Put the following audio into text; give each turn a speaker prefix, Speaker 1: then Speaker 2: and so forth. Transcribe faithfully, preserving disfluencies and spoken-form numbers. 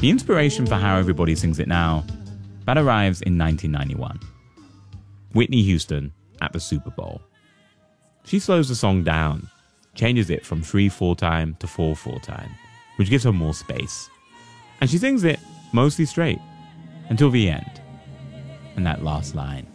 Speaker 1: The inspiration for how everybody sings it now, that arrives in nineteen ninety-one. Whitney Houston at the Super Bowl. She slows the song down, changes it from three four time to four four time, which gives her more space. And she sings it mostly straight until the end, and that last line.